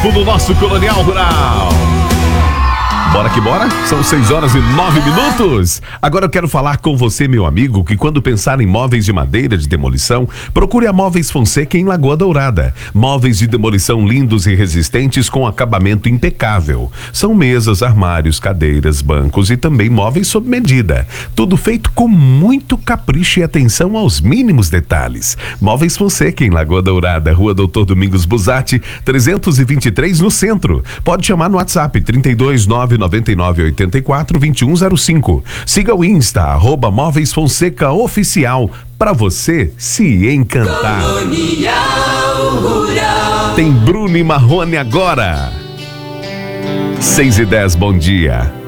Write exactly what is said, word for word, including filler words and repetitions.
tempo do nosso Colonial Rural. Bora que bora, são seis horas e nove minutos. Agora eu quero falar com você, meu amigo, que quando pensar em móveis de madeira de demolição, procure a Móveis Fonseca em Lagoa Dourada. Móveis de demolição lindos e resistentes com acabamento impecável. São mesas, armários, cadeiras, bancos e também móveis sob medida. Tudo feito com muito capricho e atenção aos mínimos detalhes. Móveis Fonseca em Lagoa Dourada, Rua Doutor Domingos Busatti, trezentos e vinte e três no centro. Pode chamar no WhatsApp trinta e dois, nove nove nove oito quatro, dois um zero cinco. Siga o Insta, arroba Móveis Fonseca Oficial, pra você se encantar. Colonial Rural. Tem Bruno e Marrone agora. seis e dez, bom dia.